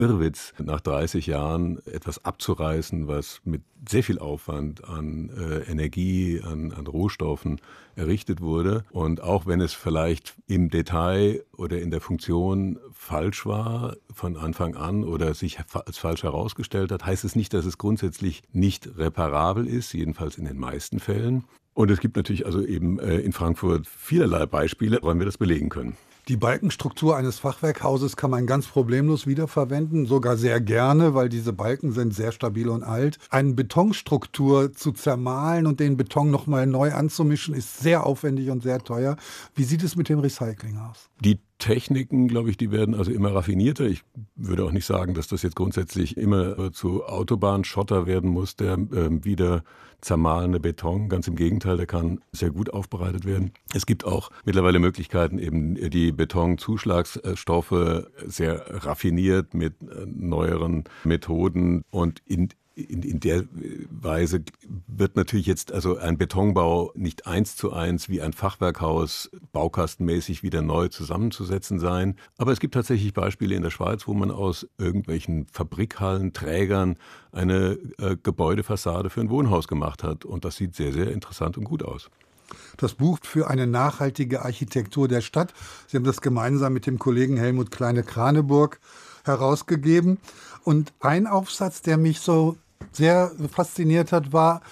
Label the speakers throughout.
Speaker 1: Irrwitz, nach 30 Jahren etwas abzureißen, was mit sehr viel Aufwand an Energie, an Rohstoffen errichtet wurde. Und auch wenn es vielleicht im Detail oder in der Funktion falsch war von Anfang an oder sich als falsch herausgestellt hat, heißt es nicht, dass es grundsätzlich nicht reparabel ist, jedenfalls in den meisten Fällen. Und es gibt natürlich also eben in Frankfurt vielerlei Beispiele, woran wir das belegen können.
Speaker 2: Die Balkenstruktur eines Fachwerkhauses kann man ganz problemlos wiederverwenden, sogar sehr gerne, weil diese Balken sind sehr stabil und alt. Eine Betonstruktur zu zermahlen und den Beton nochmal neu anzumischen, ist sehr aufwendig und sehr teuer. Wie sieht es mit dem Recycling aus?
Speaker 1: Die Techniken, glaube ich, die werden also immer raffinierter. Ich würde auch nicht sagen, dass das jetzt grundsätzlich immer zu Autobahnschotter werden muss, der wieder zermahlene Beton. Ganz im Gegenteil, der kann sehr gut aufbereitet werden. Es gibt auch mittlerweile Möglichkeiten, eben die Betonzuschlagsstoffe sehr raffiniert mit neueren Methoden und in der Weise wird natürlich jetzt also ein Betonbau nicht 1:1 wie ein Fachwerkhaus baukastenmäßig wieder neu zusammenzusetzen sein. Aber es gibt tatsächlich Beispiele in der Schweiz, wo man aus irgendwelchen Fabrikhallenträgern eine Gebäudefassade für ein Wohnhaus gemacht hat. Und das sieht sehr, sehr interessant und gut aus.
Speaker 2: Das Buch für eine nachhaltige Architektur der Stadt. Sie haben das gemeinsam mit dem Kollegen Helmut Kleine-Kraneburg herausgegeben. Und ein Aufsatz, der mich so sehr fasziniert hat, war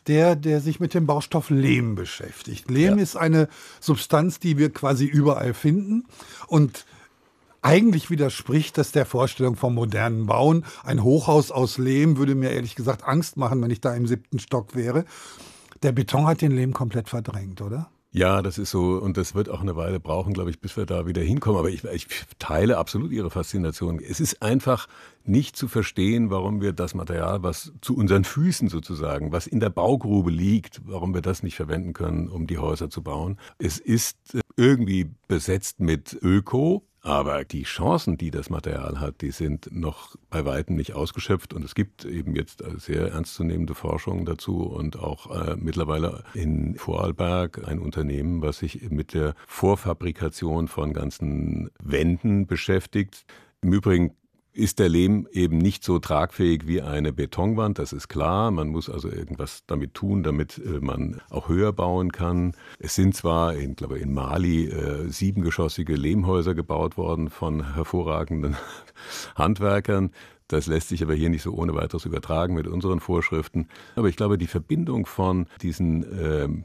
Speaker 2: der sich mit dem Baustoff Lehm beschäftigt. Lehm ist eine Substanz, die wir quasi überall finden und eigentlich widerspricht das der Vorstellung vom modernen Bauen. Ein Hochhaus aus Lehm würde mir ehrlich gesagt Angst machen, wenn ich da im 7. Stock wäre. Der Beton hat den Lehm komplett verdrängt, oder?
Speaker 1: Ja, das ist so und das wird auch eine Weile brauchen, glaube ich, bis wir da wieder hinkommen. Aber ich teile absolut Ihre Faszination. Es ist einfach nicht zu verstehen, warum wir das Material, was zu unseren Füßen sozusagen, was in der Baugrube liegt, warum wir das nicht verwenden können, um die Häuser zu bauen. Es ist irgendwie besetzt mit Öko. Aber die Chancen, die das Material hat, die sind noch bei weitem nicht ausgeschöpft. Und es gibt eben jetzt sehr ernstzunehmende Forschung dazu und auch mittlerweile in Vorarlberg ein Unternehmen, was sich mit der Vorfabrikation von ganzen Wänden beschäftigt. Im Übrigen ist der Lehm eben nicht so tragfähig wie eine Betonwand, das ist klar. Man muss also irgendwas damit tun, damit man auch höher bauen kann. Es sind zwar, ich glaube in Mali, 7-geschossige Lehmhäuser gebaut worden von hervorragenden Handwerkern. Das lässt sich aber hier nicht so ohne weiteres übertragen mit unseren Vorschriften. Aber ich glaube, die Verbindung von diesen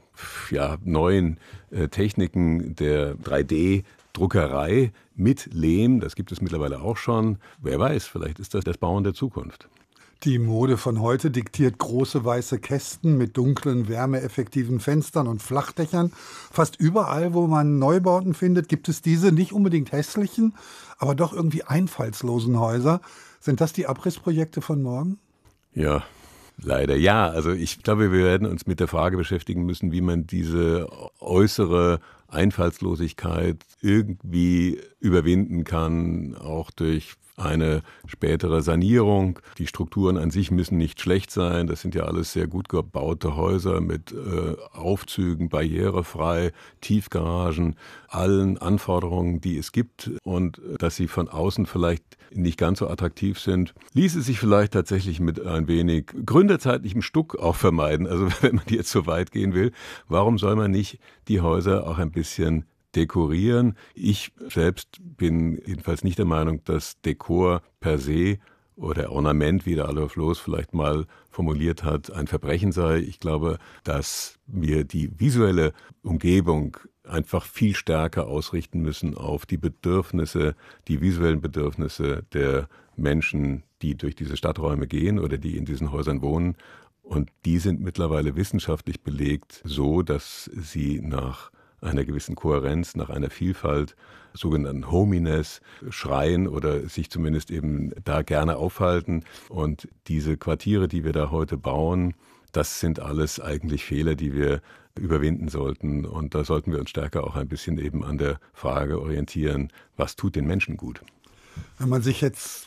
Speaker 1: neuen Techniken der 3D-Druckerei mit Lehm, das gibt es mittlerweile auch schon. Wer weiß, vielleicht ist das Bauen der Zukunft.
Speaker 2: Die Mode von heute diktiert große weiße Kästen mit dunklen, wärmeeffektiven Fenstern und Flachdächern. Fast überall, wo man Neubauten findet, gibt es diese nicht unbedingt hässlichen, aber doch irgendwie einfallslosen Häuser. Sind das die Abrissprojekte von morgen?
Speaker 1: Ja, leider ja. Also ich glaube, wir werden uns mit der Frage beschäftigen müssen, wie man diese äußere Einfallslosigkeit irgendwie überwinden kann, auch durch eine spätere Sanierung. Die Strukturen an sich müssen nicht schlecht sein. Das sind ja alles sehr gut gebaute Häuser mit Aufzügen, barrierefrei, Tiefgaragen, allen Anforderungen, die es gibt. Und dass sie von außen vielleicht nicht ganz so attraktiv sind, ließe sich vielleicht tatsächlich mit ein wenig gründerzeitlichem Stuck auch vermeiden. Also wenn man jetzt so weit gehen will, warum soll man nicht die Häuser auch ein bisschen dekorieren? Ich selbst bin jedenfalls nicht der Meinung, dass Dekor per se oder Ornament, wie der Adolf Loos vielleicht mal formuliert hat, ein Verbrechen sei. Ich glaube, dass wir die visuelle Umgebung einfach viel stärker ausrichten müssen auf die Bedürfnisse, die visuellen Bedürfnisse der Menschen, die durch diese Stadträume gehen oder die in diesen Häusern wohnen. Und die sind mittlerweile wissenschaftlich belegt so, dass sie nach einer gewissen Kohärenz, nach einer Vielfalt, sogenannten Hominess, schreien oder sich zumindest eben da gerne aufhalten. Und diese Quartiere, die wir da heute bauen, das sind alles eigentlich Fehler, die wir überwinden sollten. Und da sollten wir uns stärker auch ein bisschen eben an der Frage orientieren, was tut den Menschen gut?
Speaker 2: Wenn man sich jetzt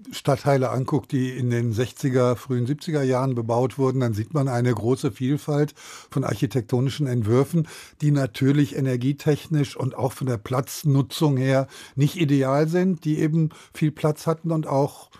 Speaker 2: Stadtteile anguckt, die in den 60er, frühen 70er Jahren bebaut wurden, dann sieht man eine große Vielfalt von architektonischen Entwürfen, die natürlich energietechnisch und auch von der Platznutzung her nicht ideal sind, die eben viel Platz hatten und auch